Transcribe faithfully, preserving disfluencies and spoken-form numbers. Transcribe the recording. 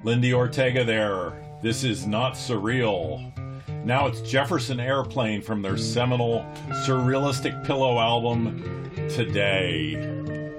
Lindy Ortega there. This is Not Surreal. Now it's Jefferson Airplane from their seminal Surrealistic Pillow album, Today.